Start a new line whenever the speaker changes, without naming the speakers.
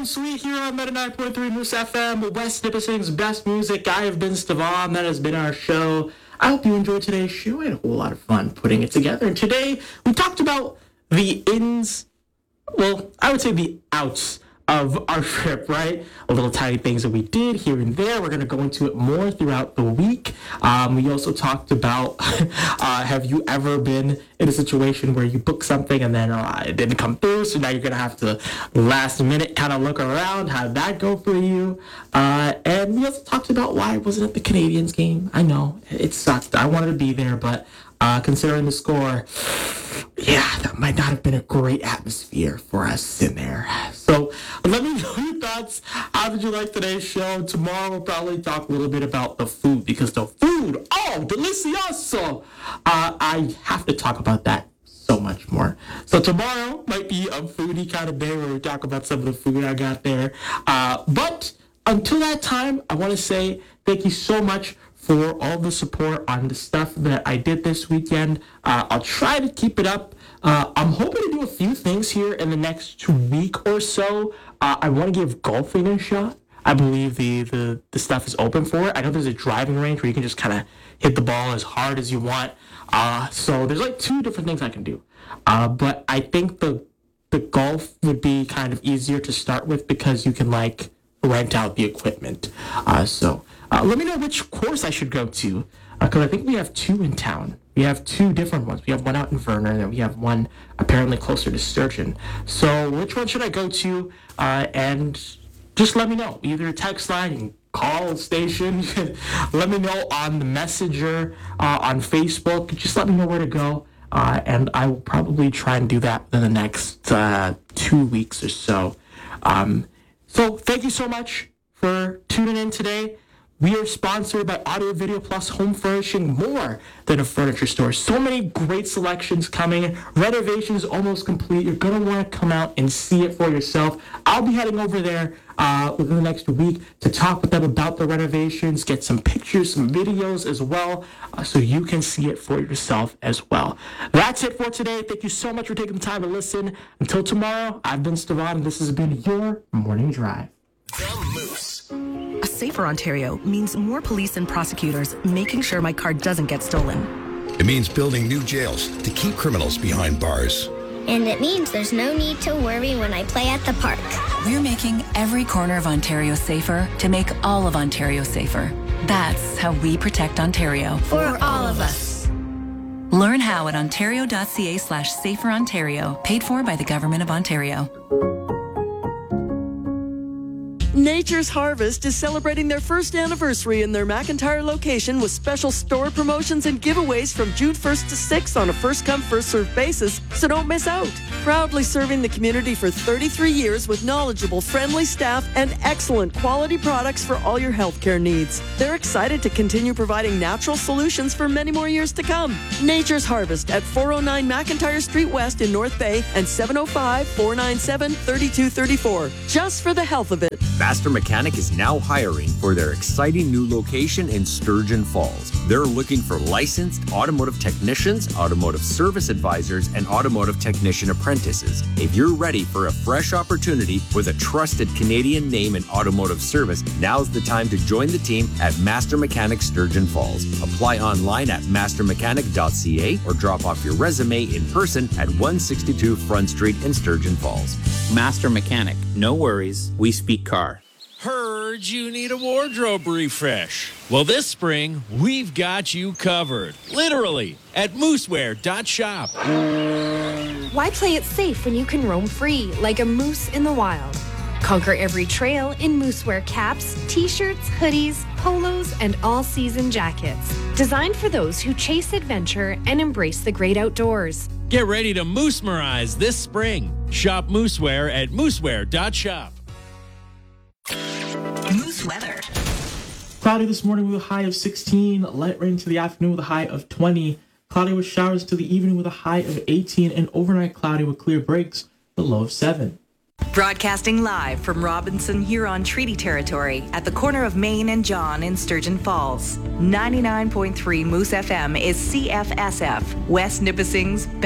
and sweet here on 99.3 Moose FM, West Nipissing's best music. I have been Stavon. That has been our show. I hope you enjoyed today's show. I had a whole lot of fun putting it together. And today, we talked about the ins, well, I would say the outs of our trip, right? A little tiny things that we did here and there. We're going to go into it more throughout the week. We also talked about, have you ever been in a situation where you book something and then it didn't come through, so now you're going to have to last minute kind of look around. How'd that go for you? And we also talked about why I wasn't at the Canadiens game. I know, it sucked. I wanted to be there, but considering the score, yeah, that might not have been a great atmosphere for us in there. So let me know your thoughts. How did you like today's show? Tomorrow we'll probably talk a little bit about the food, because the food, oh, delicioso! I have to talk about that so much more. So tomorrow might be a foodie kind of day where we talk about some of the food I got there. But until that time, I want to say thank you so much for all the support on the stuff that I did this weekend. I'll try to keep it up. I'm hoping to do a few things here in the next week or so. I want to give golfing a shot. I believe the stuff is open for it. I know there's a driving range where you can just kind of hit the ball as hard as you want. So there's like 2 different things I can do. But I think the golf would be kind of easier to start with, because you can like rent out the equipment. So let me know which course I should go to, because I think we have 2 in town. We have 2 different ones. We have one out in Vernon, and we have one apparently closer to Sturgeon. So which one should I go to? And just let me know. Either text line, you can call the station. You can let me know on the messenger, on Facebook. Just let me know where to go. And I will probably try and do that in the next 2 weeks or so. So thank you so much for tuning in today. We are sponsored by Audio Video Plus Home Furnishing, more than a furniture store. So many great selections coming. Renovations almost complete. You're going to want to come out and see it for yourself. I'll be heading over there within the next week to talk with them about the renovations, get some pictures, some videos as well, so you can see it for yourself as well. That's it for today. Thank you so much for taking the time to listen. Until tomorrow, I've been Stavon, and this has been your Morning Drive.
The Moose.
A safer Ontario means more police and prosecutors making sure my car doesn't get stolen.
It means building new jails to keep criminals behind bars.
And it means there's no need to worry when I play at the park.
We're making every corner of Ontario safer to make all of Ontario safer. That's how we protect Ontario.
For all of us.
Learn how at ontario.ca/saferontario, paid for by the Government of Ontario.
Nature's Harvest is celebrating their first anniversary in their McIntyre location with special store promotions and giveaways from June 1st to 6th on a first-come, first-served basis, so don't miss out. Proudly serving the community for 33 years with knowledgeable, friendly staff and excellent quality products for all your healthcare needs. They're excited to continue providing natural solutions for many more years to come. Nature's Harvest at 409 McIntyre Street West in North Bay and 705-497-3234. Just for the health of it.
Master Mechanic is now hiring for their exciting new location in Sturgeon Falls. They're looking for licensed automotive technicians, automotive service advisors, and automotive technician apprentices. If you're ready for a fresh opportunity with a trusted Canadian name in automotive service, now's the time to join the team at Master Mechanic Sturgeon Falls. Apply online at mastermechanic.ca or drop off your resume in person at 162 Front Street in Sturgeon Falls.
Master Mechanic, no worries, we speak car.
Heard you need a wardrobe refresh. Well, this spring, we've got you covered. Literally, at mooseware.shop.
Why play it safe when you can roam free like a moose in the wild? Conquer every trail in Moosewear caps, t-shirts, hoodies, polos, and all-season jackets. Designed for those who chase adventure and embrace the great outdoors.
Get ready to moose-merize this spring. Shop Mooseware at mooseware.shop.
Moose weather.
Cloudy this morning with a high of 16. Light rain to the afternoon with a high of 20. Cloudy with showers to the evening with a high of 18. And overnight cloudy with clear breaks with a low of 7.
Broadcasting live from Robinson Huron Treaty Territory at the corner of Main and John in Sturgeon Falls. 99.3 Moose FM is CFSF, West Nipissing's